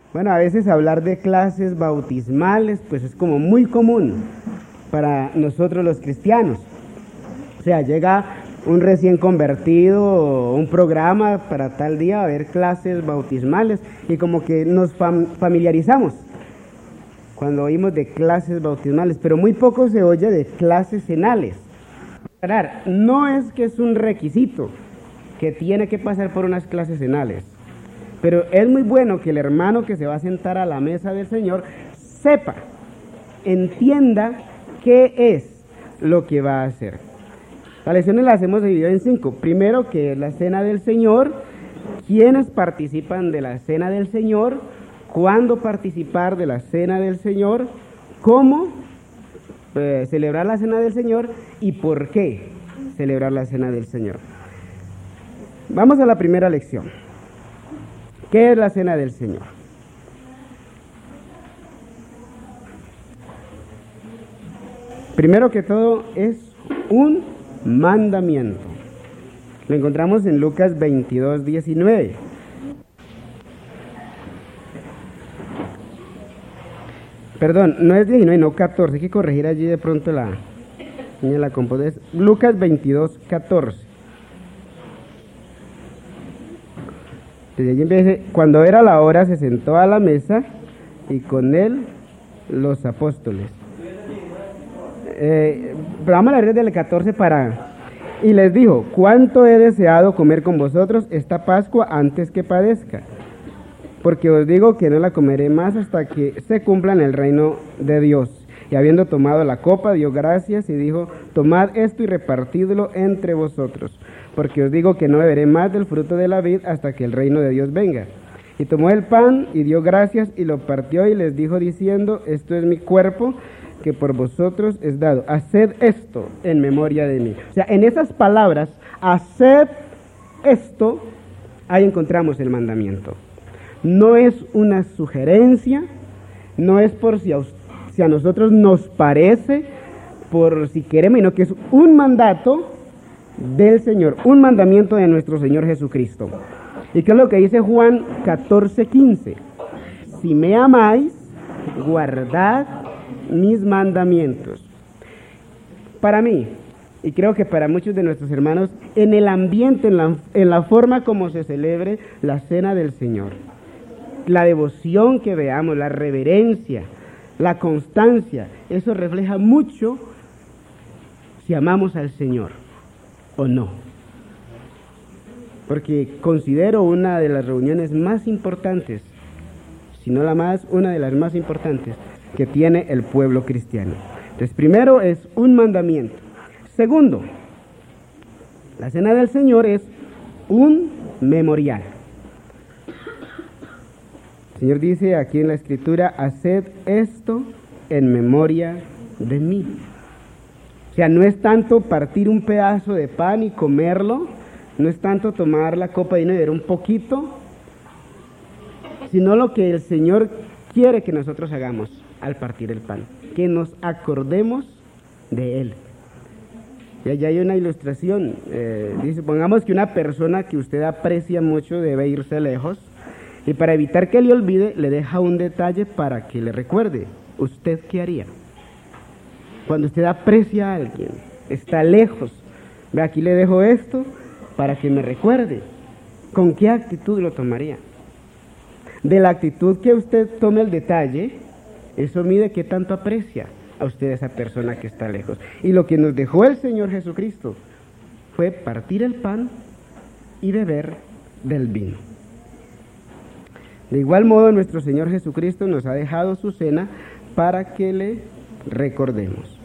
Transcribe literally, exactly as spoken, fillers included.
Bueno, a veces hablar de clases bautismales, pues es como muy común para nosotros los cristianos. O sea, llega un recién convertido, un programa para tal día, va a haber clases bautismales, y como que nos fam- familiarizamos cuando oímos de clases bautismales, pero muy poco se oye de clases cenales. No es que es un requisito que tiene que pasar por unas clases cenales, pero es muy bueno que el hermano que se va a sentar a la mesa del Señor sepa, entienda qué es lo que va a hacer. Las lecciones las hemos dividido en cinco. Primero, que es la cena del Señor, quiénes participan de la cena del Señor, cuándo participar de la cena del Señor, cómo eh, celebrar la cena del Señor y por qué celebrar la cena del Señor. Vamos a la primera lección. ¿Qué es la cena del Señor? Primero que todo, es un mandamiento. Lo encontramos en Lucas veintidós, diecinueve. Perdón, no es diecinueve, no catorce. Hay que corregir allí de pronto la niña la compone. Es Lucas veintidós, catorce. Desde allí dice: cuando era la hora, se sentó a la mesa y con él los apóstoles. Eh, pero vamos a leer desde el catorce para... Y les dijo: cuánto he deseado comer con vosotros esta Pascua antes que padezca, porque os digo que no la comeré más hasta que se cumpla en el reino de Dios. Y habiendo tomado la copa, dio gracias y dijo: tomad esto y repartidlo entre vosotros, porque os digo que no beberé más del fruto de la vid hasta que el reino de Dios venga. Y tomó el pan y dio gracias y lo partió y les dijo diciendo: esto es mi cuerpo que por vosotros es dado. Haced esto en memoria de mí. O sea, en esas palabras, haced esto, ahí encontramos el mandamiento. No es una sugerencia, no es por si a, si a nosotros nos parece, por si queremos, sino que es un mandato del Señor, un mandamiento de nuestro Señor Jesucristo. ¿Y qué es lo que dice Juan catorce, quince? Si me amáis, guardad mis mandamientos. Para mí, y creo que para muchos de nuestros hermanos, en el ambiente, en la, en la forma como se celebre la cena del Señor, la devoción que veamos, la reverencia, la constancia, eso refleja mucho si amamos al Señor o no. Porque considero una de las reuniones más importantes, si no la más, una de las más importantes que tiene el pueblo cristiano. Entonces, primero es un mandamiento. Segundo, la cena del Señor es un memorial. El Señor dice aquí en la Escritura: haced esto en memoria de mí. O sea, no es tanto partir un pedazo de pan y comerlo, no es tanto tomar la copa de vino y beber un poquito, sino lo que el Señor quiere que nosotros hagamos al partir el pan, que nos acordemos de Él. Y allá hay una ilustración, eh, dice, pongamos que una persona que usted aprecia mucho debe irse lejos, y para evitar que le olvide, le deja un detalle para que le recuerde. ¿Usted qué haría? Cuando usted aprecia a alguien, está lejos, ve, aquí le dejo esto para que me recuerde. ¿Con qué actitud lo tomaría? De la actitud que usted tome el detalle, eso mide qué tanto aprecia a usted esa persona que está lejos. Y lo que nos dejó el Señor Jesucristo fue partir el pan y beber del vino. De igual modo, nuestro Señor Jesucristo nos ha dejado su cena para que le recordemos.